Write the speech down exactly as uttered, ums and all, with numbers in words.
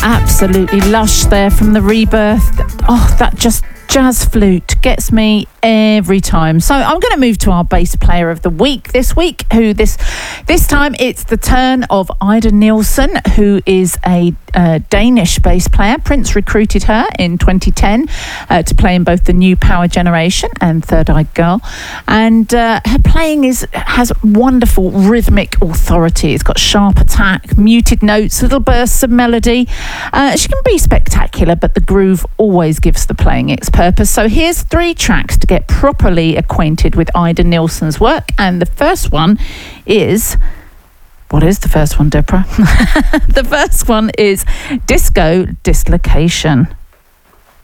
Absolutely lush there from the Rebirth. Oh, that just jazz flute gets me every time. So I'm going to move to our bass player of the week this week, who this this time it's the turn of Ida Nielsen, who is a uh, Danish bass player. Prince recruited her in twenty ten uh, to play in both the New Power Generation and Third Eye Girl, and uh, her playing is has wonderful rhythmic authority. It's got sharp attack, muted notes, little bursts of melody. Uh, she can be spectacular, but the groove always gives the playing its purpose. So here's three tracks to get properly acquainted with Ida Nielsen's work, and the first one is what is the first one, Deborah? The first one is Disco Dislocation.